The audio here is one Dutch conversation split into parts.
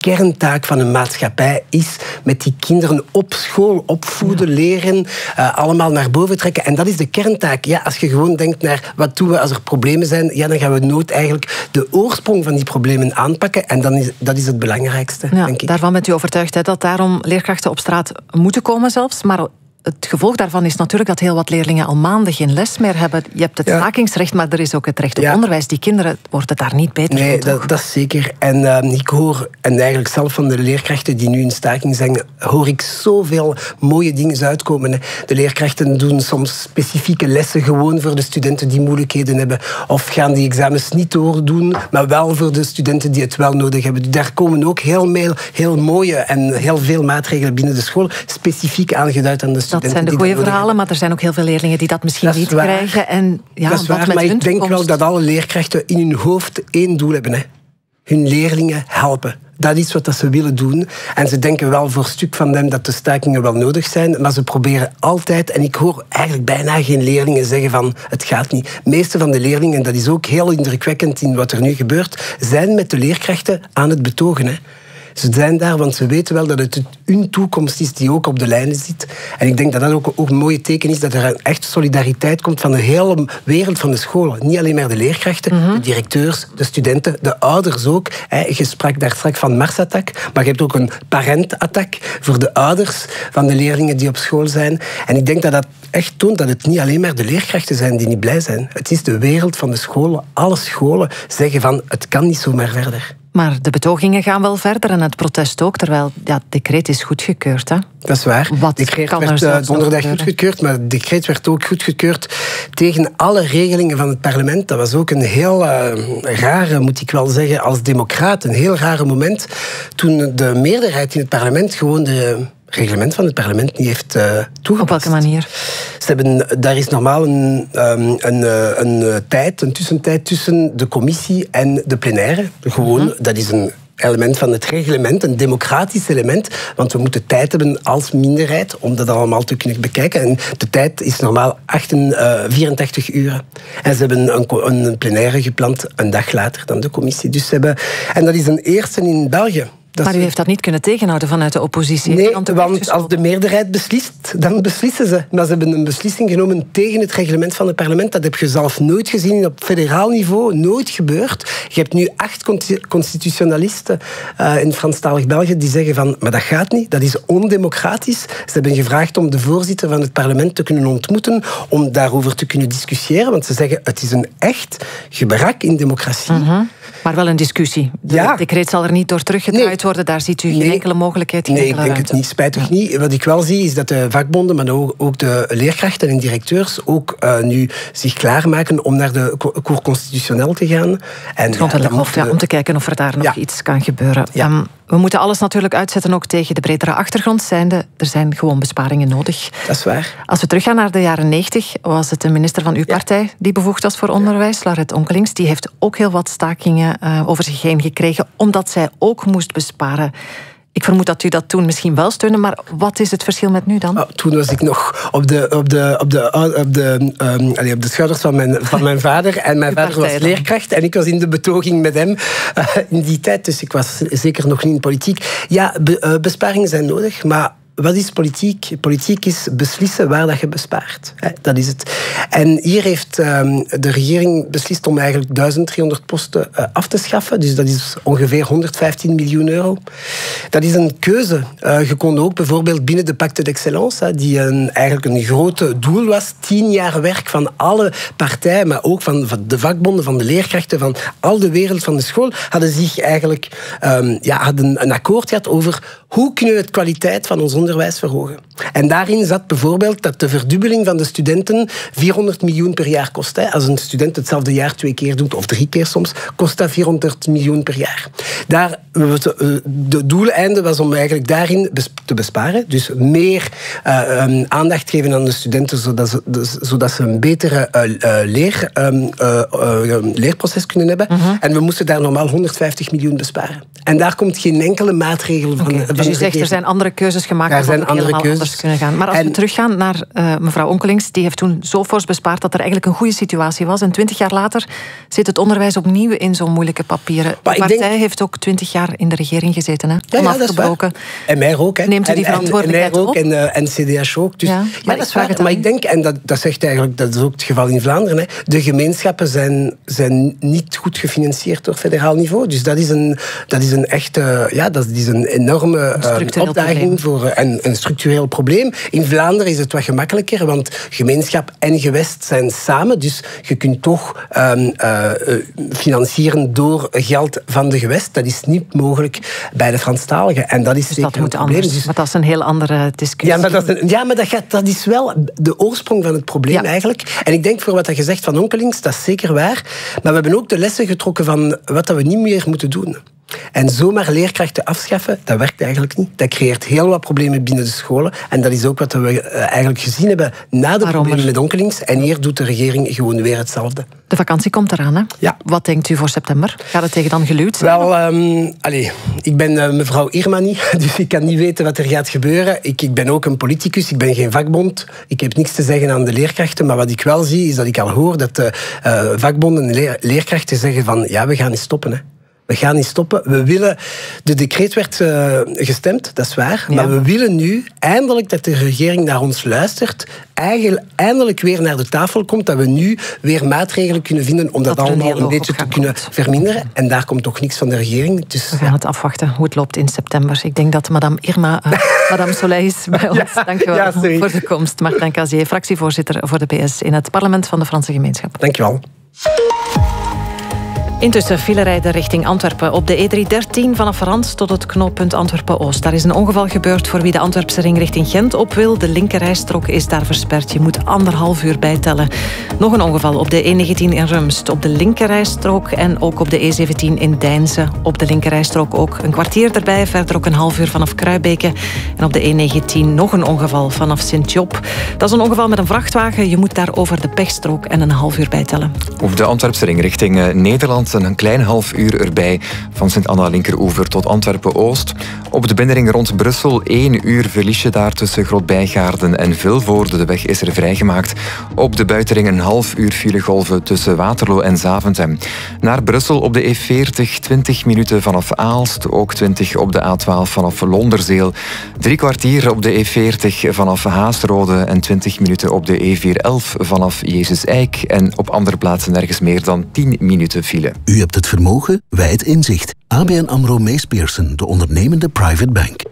kerntaak van een maatschappij is met die kinderen op school opvoeden, leren, allemaal naar boven trekken. En dat is de kerntaak. Ja, als je gewoon denkt naar wat doen we als er problemen zijn, ja, dan gaan we nooit eigenlijk de oorsprong van die problemen aanpakken. En dat is het belangrijkste, denk ik. Daarvan bent u overtuigd, hè, dat daarom leerkrachten op straat moeten komen zelfs, maar het gevolg daarvan is natuurlijk dat heel wat leerlingen al maanden geen les meer hebben. Je hebt het stakingsrecht, maar er is ook het recht op onderwijs. Die kinderen worden daar niet beter van. Nee, dat is zeker. En ik hoor, en eigenlijk zelf van de leerkrachten die nu in staking zijn, hoor ik zoveel mooie dingen uitkomen. De leerkrachten doen soms specifieke lessen gewoon voor de studenten die moeilijkheden hebben. Of gaan die examens niet doordoen, maar wel voor de studenten die het wel nodig hebben. Daar komen ook heel mooie en heel veel maatregelen binnen de school specifiek aangeduid aan de studenten. Dat zijn de goede verhalen, maar er zijn ook heel veel leerlingen die dat misschien niet krijgen. En dat is waar, maar ik denk wel dat alle leerkrachten in hun hoofd één doel hebben. Hè. Hun leerlingen helpen. Dat is wat ze willen doen. En ze denken wel voor stuk van hem dat de stakingen wel nodig zijn, maar ze proberen altijd, en ik hoor eigenlijk bijna geen leerlingen zeggen van het gaat niet. De meeste van de leerlingen, en dat is ook heel indrukwekkend in wat er nu gebeurt, zijn met de leerkrachten aan het betogen. Hè. Ze zijn daar, want ze weten wel dat het hun toekomst is die ook op de lijnen zit. En ik denk dat dat ook een mooie teken is, dat er een echte solidariteit komt van de hele wereld van de scholen. Niet alleen maar de leerkrachten, de directeurs, de studenten, de ouders ook. Je sprak daar straks van Mars-attack, maar je hebt ook een parent-attack voor de ouders van de leerlingen die op school zijn. En ik denk dat dat echt toont dat het niet alleen maar de leerkrachten zijn die niet blij zijn. Het is de wereld van de scholen. Alle scholen zeggen van het kan niet zomaar verder. Maar de betogingen gaan wel verder en het protest ook, terwijl het decreet is goedgekeurd. Hè? Dat is waar. Het decreet werd donderdag goedgekeurd, maar het decreet werd ook goedgekeurd tegen alle regelingen van het parlement. Dat was ook een heel rare, moet ik wel zeggen, als democraat, een heel rare moment toen de meerderheid in het parlement gewoon de reglement van het parlement niet heeft toegepast. Op welke manier? Daar is normaal een tussentijd tussen de commissie en de plenaire. Gewoon, dat is een element van het reglement, een democratisch element, want we moeten tijd hebben als minderheid om dat allemaal te kunnen bekijken. En de tijd is normaal 84 uur. En ze hebben een plenaire gepland een dag later dan de commissie. Dus en dat is een eerste in België. Maar u heeft dat niet kunnen tegenhouden vanuit de oppositie? Nee, want als de meerderheid beslist, dan beslissen ze. Maar ze hebben een beslissing genomen tegen het reglement van het parlement. Dat heb je zelf nooit gezien op federaal niveau, nooit gebeurd. Je hebt nu 8 constitutionalisten in Franstalig België die zeggen van, maar dat gaat niet, dat is ondemocratisch. Ze hebben gevraagd om de voorzitter van het parlement te kunnen ontmoeten, om daarover te kunnen discussiëren, want ze zeggen, het is een echt gebrek in democratie. Maar wel een discussie. Het decreet zal er niet door teruggedraaid worden. Daar ziet u geen enkele mogelijkheid, geen enkele ruimte. Nee, ik denk het niet. Spijtig niet. Wat ik wel zie, is dat de vakbonden, maar ook de leerkrachten en directeurs ook nu zich klaarmaken om naar de Cour constitutionnel te gaan. En om te kijken of er daar nog iets kan gebeuren. Ja. We moeten alles natuurlijk uitzetten, ook tegen de bredere achtergrond zijnde. Er zijn gewoon besparingen nodig. Dat is waar. Als we teruggaan naar de jaren 90, was het de minister van uw partij die bevoegd was voor onderwijs, Laurette Onkelings. Die heeft ook heel wat stakingen over zich heen gekregen, omdat zij ook moest besparen. Ik vermoed dat u dat toen misschien wel steunde, maar wat is het verschil met nu dan? Toen was ik nog op de schouders van mijn vader. En mijn vader was leerkracht en ik was in de betoging met hem in die tijd. Dus ik was zeker nog niet in politiek. Ja, besparingen zijn nodig, maar wat is politiek? Politiek is beslissen waar dat je bespaart. Dat is het. En hier heeft de regering beslist om eigenlijk 1300 posten af te schaffen. Dus dat is ongeveer 115 miljoen euro. Dat is een keuze. Je kon ook bijvoorbeeld binnen de Pacte d'Excellence, die eigenlijk een groot doel was, 10 jaar werk van alle partijen, maar ook van de vakbonden, van de leerkrachten, van al de wereld van de school, hadden zich eigenlijk hadden een akkoord gehad over hoe kunnen we de kwaliteit van ons onderwijs verhogen. En daarin zat bijvoorbeeld dat de verdubbeling van de studenten 400 miljoen per jaar kost. Als een student hetzelfde jaar 2 keer doet, of 3 keer soms, kost dat 400 miljoen per jaar. Daar de doelen einde was om eigenlijk daarin te besparen. Dus meer aandacht geven aan de studenten, zodat ze een betere leerproces kunnen hebben. En we moesten daar normaal 150 miljoen besparen. En daar komt geen enkele maatregel van. Dus u zegt, er zijn andere keuzes gemaakt er zijn andere keuzes. Anders kunnen gaan. Maar als we teruggaan naar mevrouw Onkelings, die heeft toen zo fors bespaard dat er eigenlijk een goede situatie was. En 20 jaar later zit het onderwijs opnieuw in zo'n moeilijke papieren. De partij heeft ook 20 jaar in de regering gezeten, hè? Onafgebroken. En mij ook. Hè. Neemt u die verantwoordelijkheid op? En CDH ook. Dus, dat is waar. Maar ik denk, en dat zegt eigenlijk, dat is ook het geval in Vlaanderen, hè, de gemeenschappen zijn niet goed gefinancierd door federaal niveau. Dus dat is een enorme opdaging en een structureel probleem. In Vlaanderen is het wat gemakkelijker, want gemeenschap en gewest zijn samen. Dus je kunt toch financieren door geld van de gewest. Dat is niet mogelijk bij de Franstaligen. En dat is dus zeker dat moet een probleem. Anders. Maar dat is een heel andere discussie. Maar dat is wel de oorsprong van het probleem eigenlijk. En ik denk voor wat je zegt van Onkelings, dat is zeker waar. Maar we hebben ook de lessen getrokken van wat we niet meer moeten doen. En zomaar leerkrachten afschaffen, dat werkt eigenlijk niet. Dat creëert heel wat problemen binnen de scholen. En dat is ook wat we eigenlijk gezien hebben na de problemen met Onkelings. En hier doet de regering gewoon weer hetzelfde. De vakantie komt eraan, hè? Ja. Wat denkt u voor september? Gaat het tegen dan geluwd zijn? Wel, ik ben mevrouw Irma niet, dus ik kan niet weten wat er gaat gebeuren. Ik ben ook een politicus, ik ben geen vakbond. Ik heb niks te zeggen aan de leerkrachten, maar wat ik wel zie, is dat ik al hoor dat de vakbonden en leerkrachten zeggen van, ja, we gaan niet stoppen, hè. We gaan niet stoppen. De decreet werd gestemd, dat is waar. Ja. Maar we willen nu eindelijk dat de regering naar ons luistert. Eindelijk weer naar de tafel komt. Dat we nu weer maatregelen kunnen vinden om dat allemaal een beetje te kunnen verminderen. En daar komt toch niks van de regering. Dus, we gaan het afwachten hoe het loopt in september. Ik denk dat madame Irma, madame Soleil is bij ons. Dank je wel voor de komst. Martin Casier, fractievoorzitter voor de PS in het parlement van de Franse gemeenschap. Dank je wel. Intussen filerijden richting Antwerpen op de E313 vanaf Rans tot het knooppunt Antwerpen-Oost. Daar is een ongeval gebeurd voor wie de Antwerpse ring richting Gent op wil. De linkerrijstrook is daar versperd. Je moet 1,5 uur bijtellen. Nog een ongeval op de E19 in Rumst op de linkerrijstrook en ook op de E17 in Deinze op de linkerrijstrook ook. Een kwartier erbij, verder ook 1,5 uur vanaf Kruibeke. En op de E19 nog een ongeval vanaf Sint-Job. Dat is een ongeval met een vrachtwagen. Je moet daar over de pechstrook en 1,5 uur bijtellen. Op de Antwerpse ring richting Nederland een klein half uur erbij van Sint-Anna-Linkeroever tot Antwerpen-Oost. Op de binnenring rond Brussel 1 uur verlies je daar tussen Grootbijgaarden en Vilvoorde. De weg is er vrijgemaakt. Op de buitenring een half uur filegolven tussen Waterloo en Zaventem. Naar Brussel op de E40 20 minuten vanaf Aalst. Ook 20 op de A12 vanaf Londerzeel. 3 kwartier op de E40 vanaf Haasrode en 20 minuten op de E411 vanaf Jezus-Eik. En op andere plaatsen nergens meer dan 10 minuten file. U hebt het vermogen, wij het inzicht. ABN AMRO Mees Pierson, de ondernemende private bank.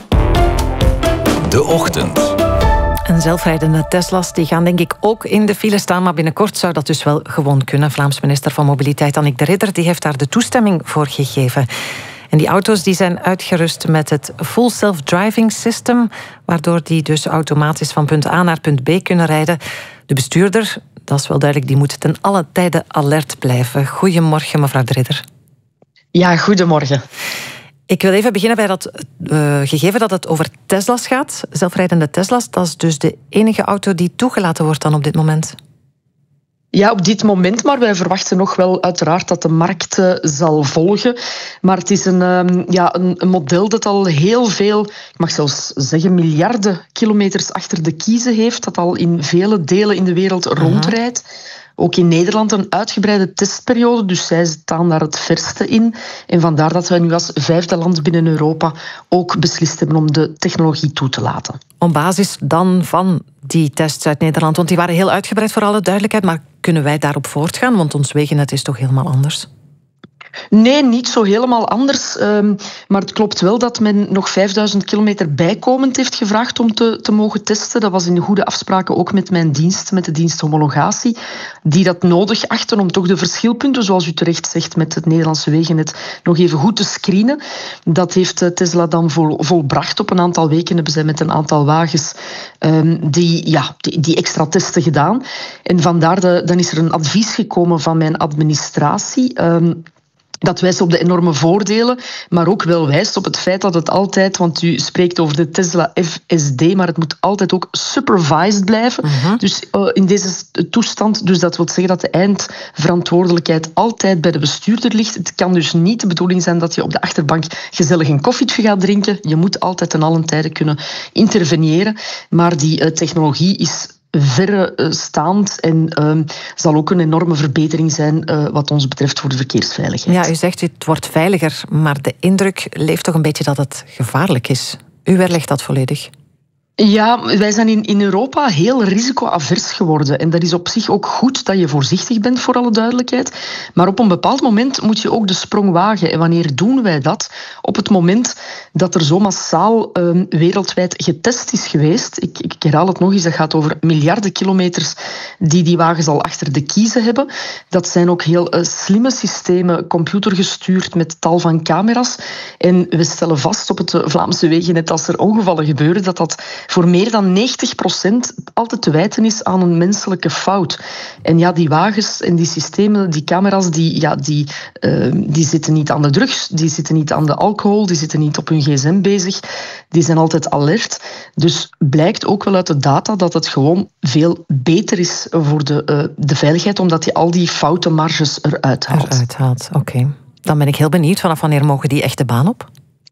De Ochtend. En zelfrijdende Tesla's die gaan denk ik ook in de file staan, maar binnenkort zou dat dus wel gewoon kunnen. Vlaams minister van Mobiliteit Annick de Ridder die heeft daar de toestemming voor gegeven. En die auto's die zijn uitgerust met het Full Self-Driving System, waardoor die dus automatisch van punt A naar punt B kunnen rijden. De bestuurder, dat is wel duidelijk, die moet ten alle tijde alert blijven. Goedemorgen, mevrouw de Ridder. Ja, goedemorgen. Ik wil even beginnen bij dat gegeven dat het over Tesla's gaat. Zelfrijdende Tesla's, dat is dus de enige auto die toegelaten wordt dan op dit moment. Ja, op dit moment, maar wij verwachten nog wel uiteraard dat de markt zal volgen. Maar het is een model dat al heel veel, ik mag zelfs zeggen miljarden kilometers achter de kiezen heeft, dat al in vele delen in de wereld rondrijdt. Ook in Nederland een uitgebreide testperiode, dus zij staan daar het verste in. En vandaar dat wij nu als 5e land binnen Europa ook beslist hebben om de technologie toe te laten. Op basis dan van die tests uit Nederland, want die waren heel uitgebreid voor alle duidelijkheid, maar kunnen wij daarop voortgaan? Want ons wegennet is toch helemaal anders? Nee, niet zo helemaal anders. Maar het klopt wel dat men nog 5000 kilometer bijkomend heeft gevraagd om te mogen testen. Dat was in goede afspraken ook met mijn dienst, met de dienst homologatie, die dat nodig achten om toch de verschilpunten, zoals u terecht zegt, met het Nederlandse wegennet nog even goed te screenen. Dat heeft Tesla dan volbracht. Op een aantal weken hebben zij met een aantal wagens die extra testen gedaan. En vandaar dan is er een advies gekomen van mijn administratie. Dat wijst op de enorme voordelen, maar ook wel wijst op het feit dat het altijd, want u spreekt over de Tesla FSD, maar het moet altijd ook supervised blijven. Dus in deze toestand, dus dat wil zeggen dat de eindverantwoordelijkheid altijd bij de bestuurder ligt. Het kan dus niet de bedoeling zijn dat je op de achterbank gezellig een koffietje gaat drinken. Je moet altijd ten allen tijde kunnen interveneren, maar die technologie is verrestaand en zal ook een enorme verbetering zijn wat ons betreft voor de verkeersveiligheid. Ja, u zegt het wordt veiliger, maar de indruk leeft toch een beetje dat het gevaarlijk is. U weerlegt dat volledig. Ja, wij zijn in Europa heel risicoavers geworden. En dat is op zich ook goed dat je voorzichtig bent, voor alle duidelijkheid. Maar op een bepaald moment moet je ook de sprong wagen. En wanneer doen wij dat? Op het moment dat er zo massaal wereldwijd getest is geweest. Ik herhaal het nog eens, dat gaat over miljarden kilometers die wagens al achter de kiezen hebben. Dat zijn ook heel slimme systemen, computergestuurd met tal van camera's. En we stellen vast op het Vlaamse wegen, net als er ongevallen gebeuren, dat voor meer dan 90% altijd te wijten is aan een menselijke fout. En ja, die wagens en die systemen, die camera's, die zitten niet aan de drugs, die zitten niet aan de alcohol, die zitten niet op hun gsm bezig, die zijn altijd alert. Dus blijkt ook wel uit de data dat het gewoon veel beter is voor de veiligheid, omdat je al die foutenmarges eruit haalt. Oké. Dan ben ik heel benieuwd, vanaf wanneer mogen die echt de baan op?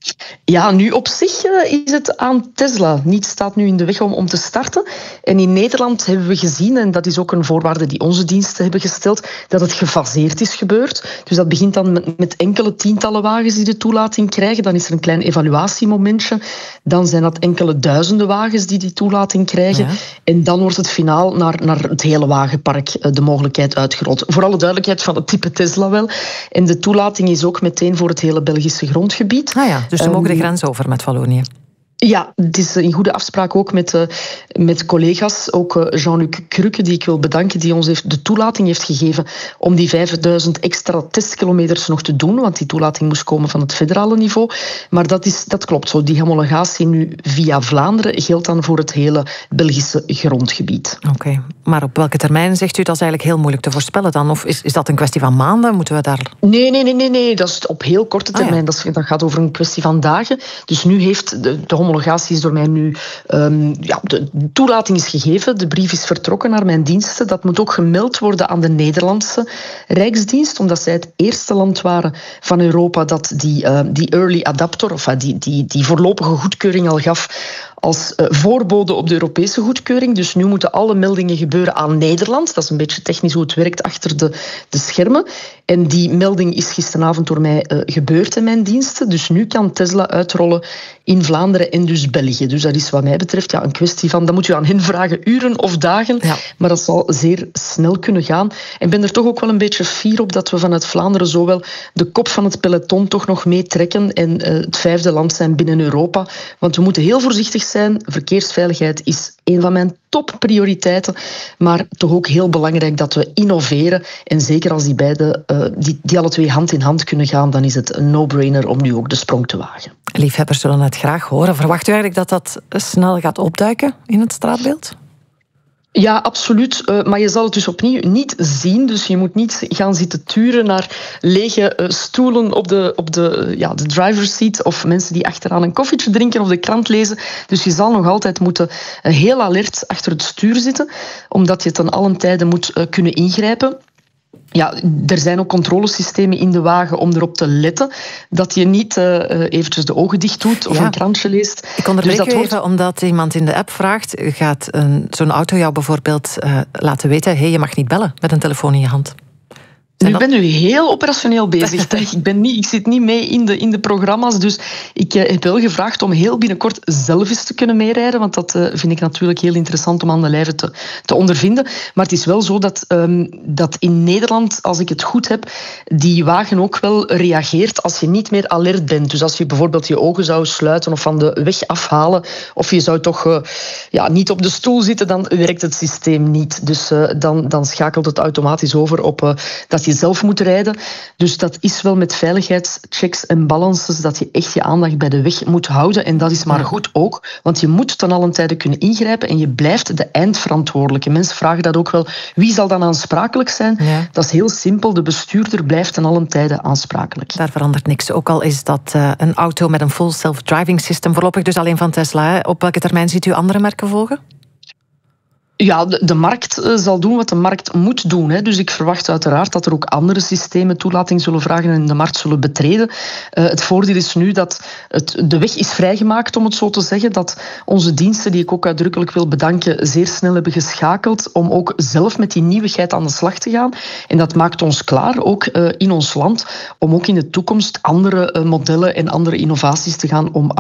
Ja, nu op zich is het aan Tesla. Niets staat nu in de weg om te starten. En in Nederland hebben we gezien, en dat is ook een voorwaarde die onze diensten hebben gesteld, dat het gefaseerd is gebeurd. Dus dat begint dan met enkele tientallen wagens die de toelating krijgen. Dan is er een klein evaluatiemomentje. Dan zijn dat enkele duizenden wagens die toelating krijgen. Ja. En dan wordt het finaal naar het hele wagenpark de mogelijkheid uitgerold. Voor alle duidelijkheid van het type Tesla wel. En de toelating is ook meteen voor het hele Belgische grondgebied. Ah ja. Dus ze mogen de grens over met Wallonië. Ja, het is in goede afspraak ook met collega's. Ook Jean-Luc Crukke, die ik wil bedanken, die ons de toelating heeft gegeven om die 5000 extra testkilometers nog te doen, want die toelating moest komen van het federale niveau. Maar dat klopt zo. Die homologatie nu via Vlaanderen geldt dan voor het hele Belgische grondgebied. Oké. Maar op welke termijn zegt u dat is eigenlijk heel moeilijk te voorspellen dan? Of is dat een kwestie van maanden? Moeten we daar... Nee. Dat is op heel korte termijn. Ah, ja. Dat gaat over een kwestie van dagen. Dus nu heeft de homologatie is door mij nu... de toelating is gegeven, de brief is vertrokken naar mijn diensten. Dat moet ook gemeld worden aan de Nederlandse Rijksdienst, omdat zij het eerste land waren van Europa dat die early adapter, of die voorlopige goedkeuring al gaf als voorbode op de Europese goedkeuring. Dus nu moeten alle meldingen gebeuren aan Nederland. Dat is een beetje technisch hoe het werkt achter de schermen. En die melding is gisteravond door mij gebeurd in mijn diensten. Dus nu kan Tesla uitrollen in Vlaanderen en dus België. Dus dat is wat mij betreft een kwestie van... Dat moet u aan hen vragen, uren of dagen. Ja. Maar dat zal zeer snel kunnen gaan. En ik ben er toch ook wel een beetje fier op dat we vanuit Vlaanderen zowel de kop van het peloton toch nog meetrekken en het 5e land zijn binnen Europa. Want we moeten heel voorzichtig zijn. Verkeersveiligheid is een van mijn topprioriteiten, maar toch ook heel belangrijk dat we innoveren. En zeker als die beide, die alle twee hand in hand kunnen gaan, dan is het een no-brainer om nu ook de sprong te wagen. Liefhebbers zullen het graag horen. Verwacht u eigenlijk dat snel gaat opduiken in het straatbeeld? Ja, absoluut. Maar je zal het dus opnieuw niet zien. Dus je moet niet gaan zitten turen naar lege stoelen op de driver's seat of mensen die achteraan een koffietje drinken of de krant lezen. Dus je zal nog altijd moeten heel alert achter het stuur zitten, omdat je ten allen tijde moet kunnen ingrijpen. Ja, er zijn ook controlesystemen in de wagen om erop te letten dat je niet eventjes de ogen dicht doet of een krantje leest. Ik onderbreek u even omdat iemand in de app vraagt, gaat zo'n auto jou bijvoorbeeld laten weten, hey, je mag niet bellen met een telefoon in je hand? Nu ben u heel operationeel bezig. Ik zit niet mee in de programma's, dus ik heb wel gevraagd om heel binnenkort zelf eens te kunnen meerijden, want dat vind ik natuurlijk heel interessant om aan de lijve te ondervinden. Maar het is wel zo dat in Nederland, als ik het goed heb, die wagen ook wel reageert als je niet meer alert bent. Dus als je bijvoorbeeld je ogen zou sluiten of van de weg afhalen, of je zou toch niet op de stoel zitten, dan werkt het systeem niet. Dus dan schakelt het automatisch over op dat je je zelf moet rijden. Dus dat is wel met veiligheidschecks en balances dat je echt je aandacht bij de weg moet houden. En dat is maar goed ook, want je moet ten allen tijde kunnen ingrijpen en je blijft de eindverantwoordelijke. Mensen vragen dat ook wel. Wie zal dan aansprakelijk zijn? Ja. Dat is heel simpel. De bestuurder blijft ten allen tijde aansprakelijk. Daar verandert niks. Ook al is dat een auto met een full self-driving system, voorlopig dus alleen van Tesla. Hè? Op welke termijn ziet u andere merken volgen? Ja, de markt zal doen wat de markt moet doen. Hè. Dus ik verwacht uiteraard dat er ook andere systemen toelating zullen vragen en de markt zullen betreden. Het voordeel is nu dat de weg is vrijgemaakt, om het zo te zeggen. Dat onze diensten, die ik ook uitdrukkelijk wil bedanken, zeer snel hebben geschakeld om ook zelf met die nieuwigheid aan de slag te gaan. En dat maakt ons klaar, ook in ons land, om ook in de toekomst andere modellen en andere innovaties te gaan omarmen.